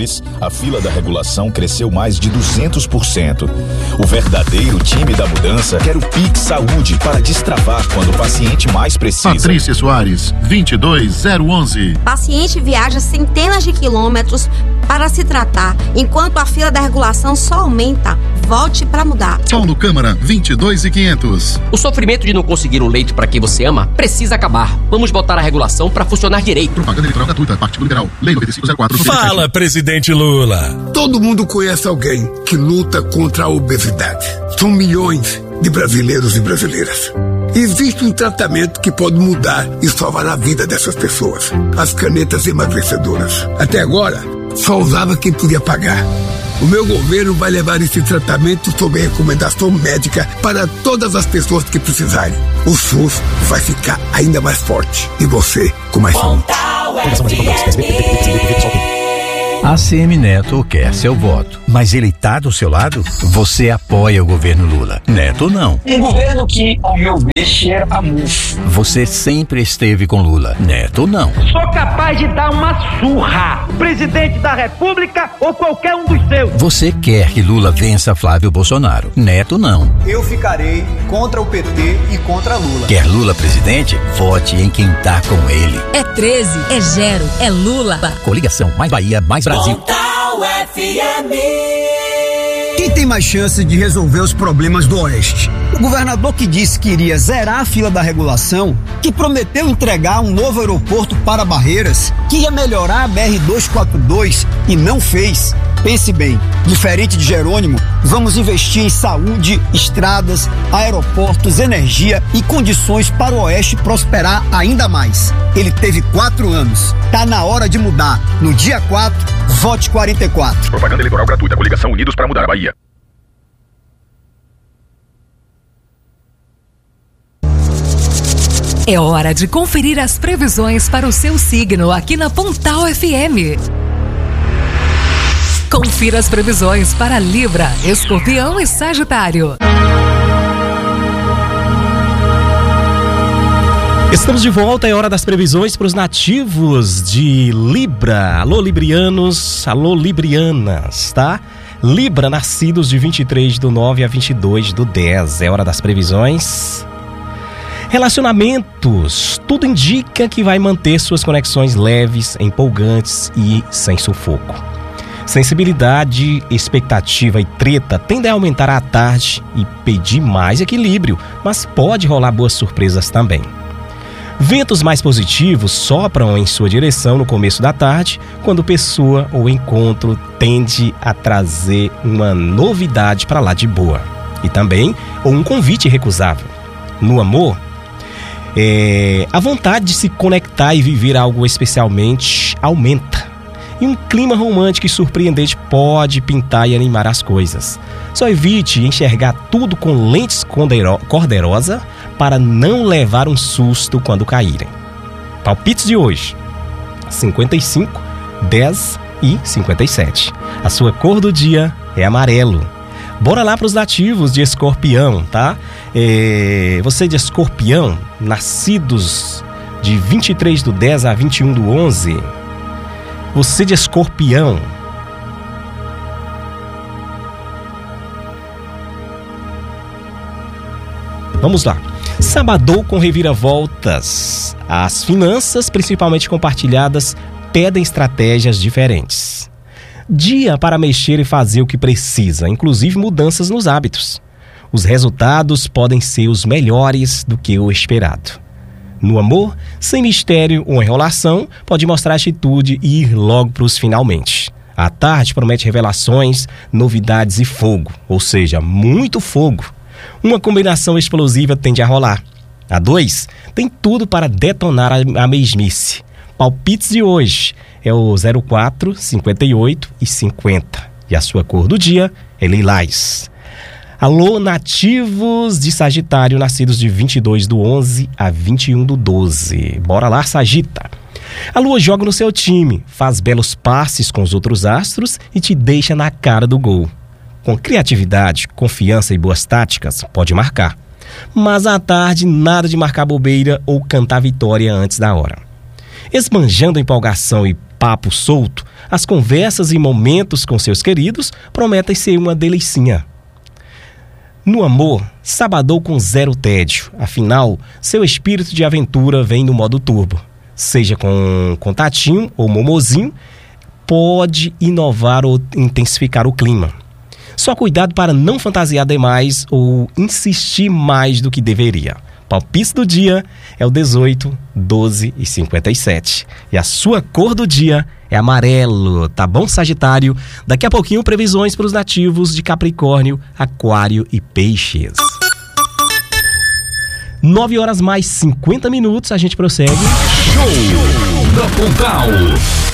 mês, a fila da regulação cresceu mais de 200%. O verdadeiro time da mudança quer o Pix Saúde para destravar quando o paciente mais precisa. Patrícia Soares, 22011. Paciente viaja centenas de quilômetros para se tratar, enquanto a fila da regulação só aumenta. Volte para mudar. Paulo Câmara, 22500. O sofrimento de não conseguir um leito para quem você ama precisa acabar. Vamos botar a regulação para funcionar direito. Propaganda eleitoral gratuita, Partido Liberal, Lei 9504. Fala, presidente Lula. Todo mundo conhece alguém que luta contra a obesidade. São milhões de brasileiros e brasileiras. Existe um tratamento que pode mudar e salvar a vida dessas pessoas. As canetas emagrecedoras. Até agora, só usava quem podia pagar. O meu governo vai levar esse tratamento sob recomendação médica para todas as pessoas que precisarem. O SUS vai ficar ainda mais forte e você com mais saúde. ACM Neto quer seu voto, mas ele tá do seu lado? Você apoia o governo Lula. Neto não. Um governo que, ao meu ver, cheira a mufo. Você sempre esteve com Lula. Neto não. Sou capaz de dar uma surra, presidente da República ou qualquer um dos seus. Você quer que Lula vença Flávio Bolsonaro. Neto não. Eu ficarei contra o PT e contra Lula. Quer Lula presidente? Vote em quem tá com ele. É 13, é Gero, é Lula. Coligação Mais Bahia, Mais Brasil. Pontal FM. Quem tem mais chance de resolver os problemas do Oeste? O governador que disse que iria zerar a fila da regulação, que prometeu entregar um novo aeroporto para Barreiras, que ia melhorar a BR-242 e não fez. Pense bem, diferente de Jerônimo, vamos investir em saúde, estradas, aeroportos, energia e condições para o Oeste prosperar ainda mais. Ele teve 4 anos. Tá na hora de mudar. No dia 4, vote 44. Propaganda eleitoral gratuita. Coligação Unidos para mudar a Bahia. É hora de conferir as previsões para o seu signo aqui na Pontal FM. Confira as previsões para Libra, Escorpião e Sagitário. Estamos de volta, é hora das previsões para os nativos de Libra. Alô, librianos, alô, librianas, tá? Libra, nascidos de 23/9 a 22/10. É hora das previsões. Relacionamentos, tudo indica que vai manter suas conexões leves, empolgantes e sem sufoco. Sensibilidade, expectativa e treta tendem a aumentar à tarde e pedir mais equilíbrio, mas pode rolar boas surpresas também. Ventos mais positivos sopram em sua direção no começo da tarde, quando pessoa ou encontro tende a trazer uma novidade para lá de boa. E também, ou um convite irrecusável. No amor, a vontade de se conectar e viver algo especialmente aumenta. E um clima romântico e surpreendente pode pintar e animar as coisas. Só evite enxergar tudo com lentes cor-de-rosa para não levar um susto quando caírem. Palpites de hoje: 55, 10 e 57. A sua cor do dia é amarelo. Bora lá para os nativos de Escorpião, tá? Você de Escorpião, nascidos de 23/10 a 21/11. Você de Escorpião, vamos lá. Sabadou com reviravoltas. As finanças, principalmente compartilhadas, pedem estratégias diferentes. Dia para mexer e fazer o que precisa, inclusive mudanças nos hábitos. Os resultados podem ser os melhores do que o esperado. No amor, sem mistério ou enrolação, pode mostrar atitude e ir logo para os finalmente. A tarde promete revelações, novidades e fogo, ou seja, muito fogo. Uma combinação explosiva tende a rolar. A 2 tem tudo para detonar a mesmice. Palpites de hoje é o 04, 58 e 50. E a sua cor do dia é lilás. Alô, nativos de Sagitário, nascidos de 22/11 a 21/12. Bora lá, Sagita. A lua joga no seu time, faz belos passes com os outros astros e te deixa na cara do gol. Com criatividade, confiança e boas táticas, pode marcar. Mas à tarde, nada de marcar bobeira ou cantar vitória antes da hora. Esbanjando empolgação e papo solto, as conversas e momentos com seus queridos prometem ser uma delicinha. No amor, sabadou com zero tédio. Afinal, seu espírito de aventura vem no modo turbo. Seja com contatinho ou momozinho, pode inovar ou intensificar o clima. Só cuidado para não fantasiar demais ou insistir mais do que deveria. Palpite do dia é o 18, 12 e 57. E a sua cor do dia é amarelo, tá bom, Sagitário? Daqui a pouquinho, previsões para os nativos de Capricórnio, Aquário e Peixes. 9 horas mais 50 minutos, a gente prossegue. Show da Pontal.